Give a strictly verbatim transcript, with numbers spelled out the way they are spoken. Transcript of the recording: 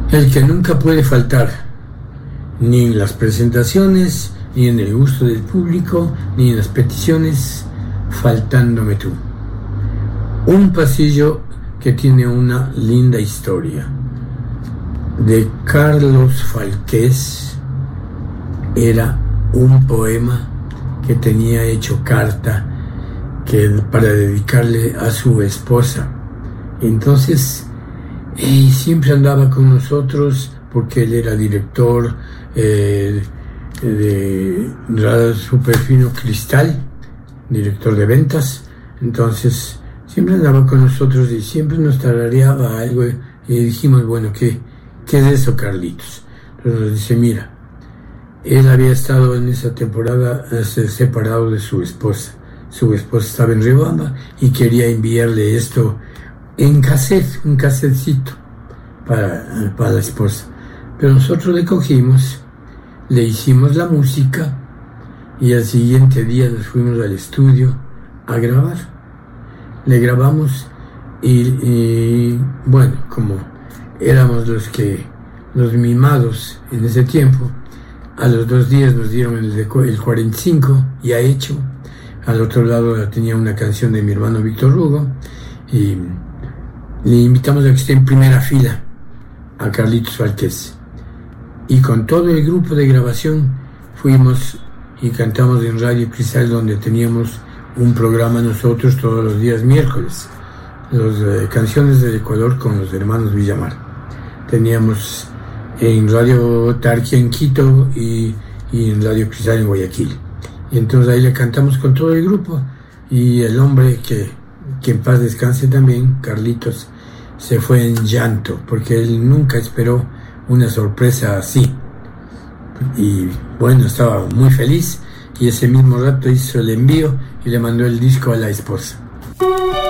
El que nunca puede faltar, ni en las presentaciones, ni en el gusto del público, ni en las peticiones, faltándome tú. Un pasillo que tiene una linda historia. De Carlos Falqués, era un poema que tenía hecho carta que para dedicarle a su esposa. Entonces, y siempre andaba con nosotros porque él era director eh, de Radio Superfino Cristal, director de ventas. Entonces siempre andaba con nosotros y siempre nos tarareaba algo y dijimos, bueno, ¿qué, qué es eso, Carlitos? Entonces nos dice, mira, él había estado en esa temporada separado de su esposa. Su esposa estaba en Riobamba y quería enviarle esto en cassette, un cassetcito para, para la esposa. Pero nosotros le cogimos, le hicimos la música y al siguiente día nos fuimos al estudio a grabar. Le grabamos y, y bueno, como éramos los que los mimados en ese tiempo, a los dos días nos dieron el, el cuarenta y cinco ya hecho. Al otro lado tenía una canción de mi hermano Víctor Hugo y le invitamos a que esté en primera fila a Carlitos Falqués. Y con todo el grupo de grabación fuimos y cantamos en Radio Cristal, donde teníamos un programa nosotros todos los días miércoles, las eh, canciones del Ecuador con los hermanos Villamar. Teníamos en Radio Tarquia en Quito y, y en Radio Cristal en Guayaquil. Y entonces ahí le cantamos con todo el grupo y el hombre que, que en paz descanse también, Carlitos, se fue en llanto porque él nunca esperó una sorpresa así. Y bueno, estaba muy feliz y ese mismo rato hizo el envío y le mandó el disco a la esposa.